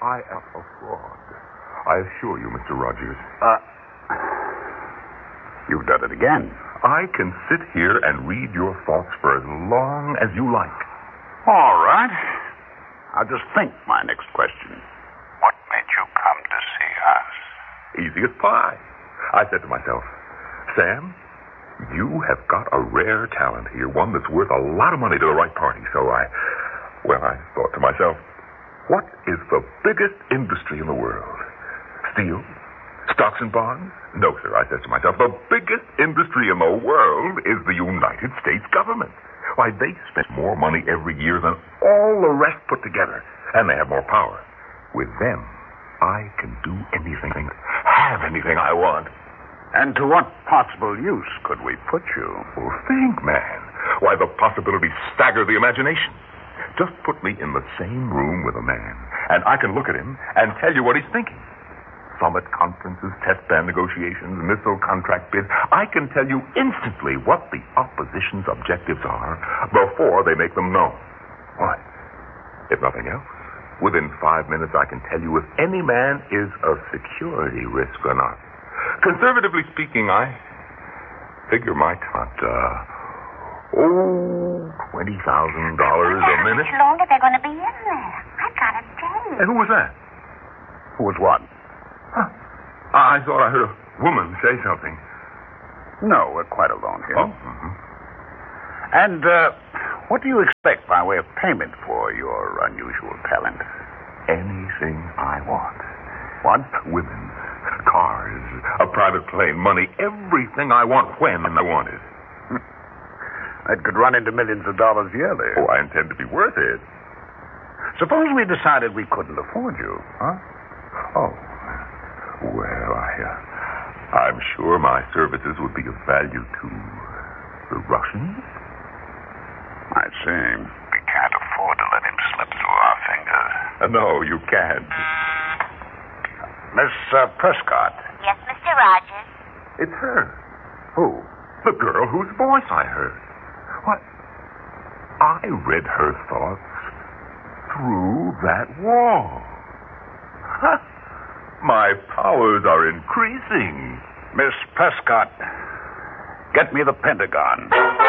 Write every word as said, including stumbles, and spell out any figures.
I am a fraud. I assure you, Mister Rogers. Uh, you've done it again. I can sit here and read your thoughts for as long as you like. All right. I'll just think my next question. What made you come to see us? Easy as pie. I said to myself, Sam, you have got a rare talent here, one that's worth a lot of money to the right party. So I, well, I thought to myself, what is the biggest industry in the world? Steel? Stocks and bonds? No, sir, I said to myself, the biggest industry in the world is the United States government. Why, they spend more money every year than all the rest put together, and they have more power. With them, I can do anything, have anything I want. And to what possible use could we put you? Well, think, man. Why, the possibilities stagger the imagination. Just put me in the same room with a man, and I can look at him and tell you what he's thinking. Summit conferences, test ban negotiations, missile contract bids. I can tell you instantly what the opposition's objectives are before they make them known. Why? If nothing else, within five minutes I can tell you if any man is a security risk or not. Conservatively speaking, I figure my tot, uh, oh, twenty thousand dollars a minute. How much longer they're going to be in there? I've got to tell you. Hey, who was that? Who was what? Huh. I thought I heard a woman say something. No, we're quite alone here. Oh? Mm-hmm. And, uh, what do you expect by way of payment for your unusual talent? Anything I want. What? Women, cars, a private plane, money, everything I want when I want it. That could run into millions of dollars yearly. Oh, I intend to be worth it. Suppose we decided we couldn't afford you, huh? Oh. Well, I, uh, I'm sure my services would be of value to the Russians. I see. We can't afford to let him slip through our fingers. Uh, no, you can't. Miss uh, Prescott. Yes, Mister Rogers? It's her. Who? The girl whose voice I heard. What? I read her thoughts through that wall. Huh? My powers are increasing. Miss Prescott, get me the Pentagon.